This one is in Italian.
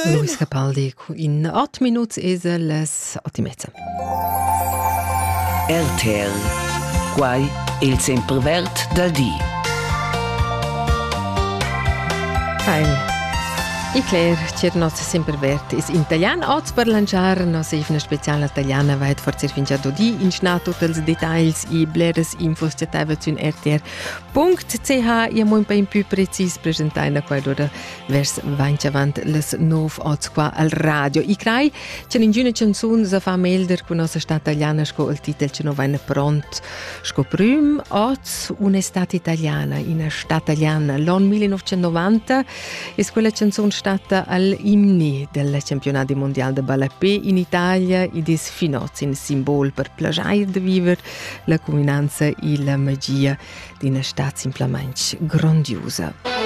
Luis Capaldi, in 8 minuts es les 8:30. RTL, quai il sempervert dal di. I Claire, c'è nostro sempre vert is in italiano. Oggi per lanciare una speciale italiana vai forse fingià dodi in snato tutti i dettagli e bleres infos che tave su rtr.ch e mo un po' più precis presentare qua dove vers vanci avanti les 9 oggi qua al radio. I crai c'è in giuna canzone se fa melder con nostra stata italiana sco il titolo c'è no vaina pront sco prim oggi un'estate italiana in una stata italiana l'anno 1990 e quella canzone stata all'imni del campionato mondiale de ballapé in Italia ed es finoz in simbol per plagiare de viver la combinanza e la magia di una stata simplemente grandiosa.